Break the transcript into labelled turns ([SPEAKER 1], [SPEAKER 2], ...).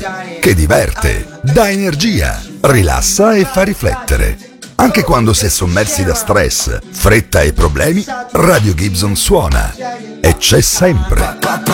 [SPEAKER 1] che diverte, dà energia, rilassa e fa riflettere. Anche quando si è sommersi da stress, fretta e problemi, Radio Gibson suona e c'è sempre.